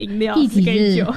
饮料一体日酒。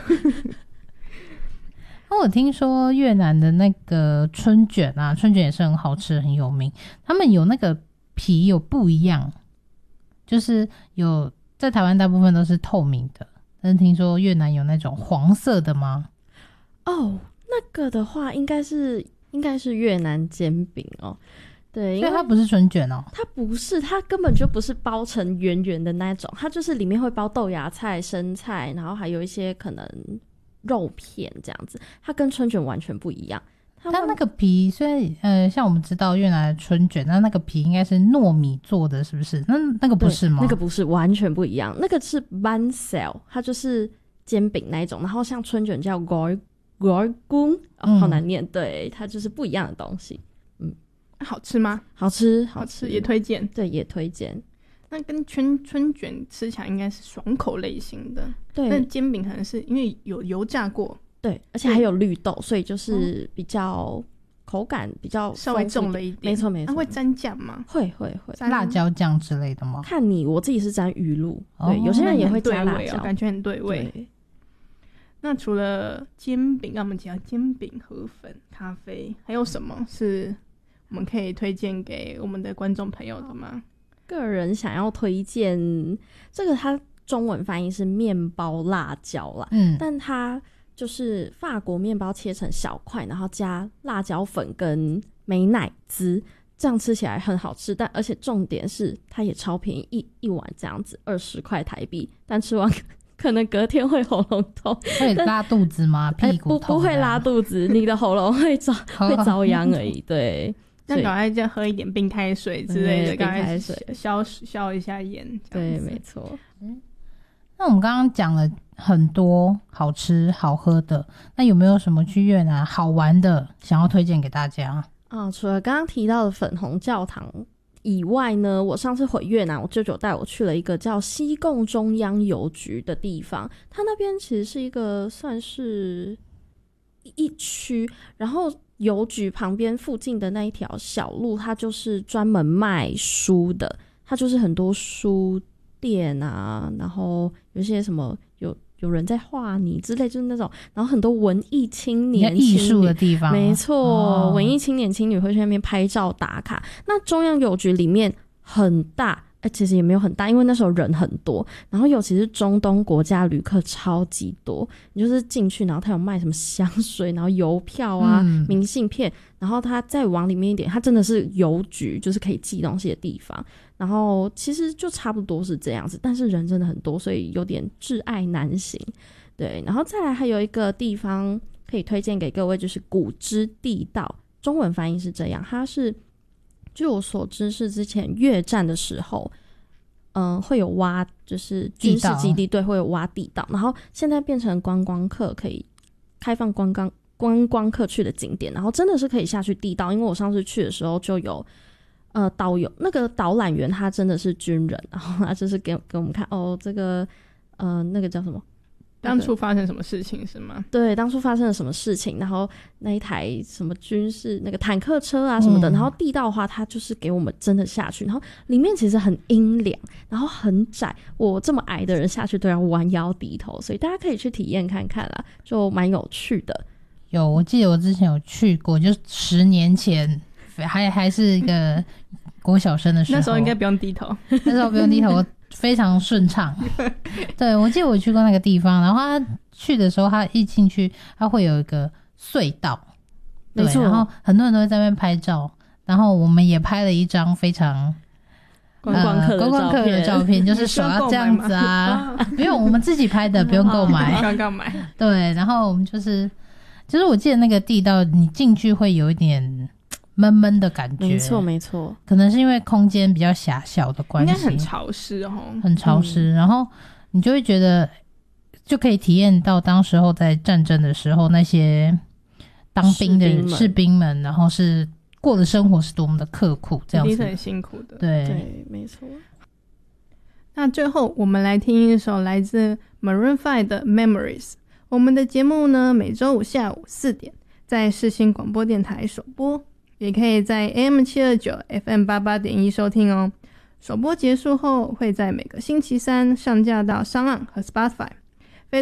我听说越南的那个春卷啊，春卷也是很好吃很有名，他们有那个皮有不一样，就是有在台湾大部分都是透明的，但是听说越南有那种黄色的吗？ 哦，那个的话应该是越南煎饼哦。对， 所以它不是春卷哦。 它不是，它根本就不是包成圆圆的那种，它就是里面会包豆芽菜、生菜，然后还有一些可能肉片这样子，它跟春卷完全不一样。它那个皮虽然像我们知道越南的春卷，那个皮应该是糯米做的，是不是？那个不是吗？ 那个不是，完全不一样。那个是 bánh xèo， 它就是煎饼那一种，然后像春卷叫 gói gung， 好难念。对，它就是不一样的东西。 好吃吗？ 好吃， 也推荐。 对，也推荐。 那跟春卷吃起来应该是爽口类型的， 对。 但煎饼可能是因为有油炸过， 对，而且还有绿豆，所以就是比较口感比较稍微重了一点。 没错没错。 会沾酱吗？ 会辣椒酱之类的吗？ 看你，我自己是沾鱼露，对，有些人也会加辣椒， 感觉很对味。对。那除了煎饼，我们讲煎饼、河粉、咖啡，还有什么是我们可以推荐给我们的观众朋友的吗？ 个人想要推荐这个，它中文翻译是面包辣椒啦，但它就是法国面包切成小块，然后加辣椒粉跟美乃滋，这样吃起来很好吃。但而且重点是它也超便宜，一碗这样子20块台币，但吃完可能隔天会喉咙痛。 会拉肚子吗？屁股痛？ 不会拉肚子，你的喉咙会遭殃而已。对。 那赶快就喝一点冰开水之类的，冰开水消一下炎。 对，没错。 那我们刚刚讲了很多好吃好喝的，那有没有什么去越南好玩的想要推荐给大家？ 除了刚刚提到的粉红教堂以外呢，我上次回越南，我舅舅带我去了一个叫西贡中央邮局的地方，它那边其实是一个算是一区，然后邮局旁边附近的那一条小路，它就是专门卖书的，它就是很多书店啊，然后有些什么有人在画你之类，就是那种，然后很多文艺青年艺术的地方， 没错，文艺青年青女会去那边拍照打卡。那中央邮局里面很大。其实也没有很大，因为那时候人很多，然后尤其是中东国家旅客超级多，你就是进去，然后他有卖什么香水，然后邮票啊、明信片，然后他再往里面一点，他真的是邮局，就是可以寄东西的地方，然后其实就差不多是这样子，但是人真的很多，所以有点挚爱难行。对，然后再来还有一个地方可以推荐给各位，就是古之地道，中文翻译是这样，它是据我所知是之前越战的时候会有挖，就是军事基地，对，会有挖地道，然后现在变成观光客可以开放观光客去的景点，然后真的是可以下去地道，因为我上次去的时候就有导游，那个导览员他真的是军人，然后他就是给我们看这个那个叫什么， 当初发生什么事情是吗？ 对，当初发生了什么事情，然后那一台什么军事那个坦克车啊什么的，然后地道的话它就是给我们真的下去，然后里面其实很阴凉，然后很窄，我这么矮的人下去都要弯腰低头，所以大家可以去体验看看啦，就蛮有趣的。 有，我记得我之前有去过，就10年前还是一个国小生的时候， 那时候应该不用低头， 那时候不用低头非常顺畅。对，我记得我去过那个地方，然后他去的时候，他一进去他会有一个隧道，对，然后很多人都会在那边拍照，然后我们也拍了一张非常观光客的照片，就是手要这样子啊，不用，我们自己拍的，不用购买， 不用购买。 对，然后我们就是我记得那个地道，你进去会有一点闷闷的感觉， 没错没错， 可能是因为空间比较狭小的关系， 应该很潮湿哦， 很潮湿，然后你就会觉得就可以体验到当时候在战争的时候那些当兵的士兵们，然后是过的生活是多么的刻苦，这样子， 一定是很辛苦的， 对，没错。 那最后我们来听一首来自 Maroon 5的 Memories。 我们的节目呢每周五下午4点在世新广播电台首播，也可以在 AM729 FM88.1 收听哦。首播结束后会在每个星期三上架到SoundOn和 Spotify。